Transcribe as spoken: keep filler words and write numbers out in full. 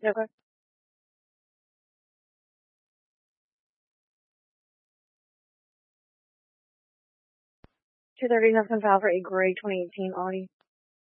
Okay. two thirty nothing file for a gray twenty eighteen Audi.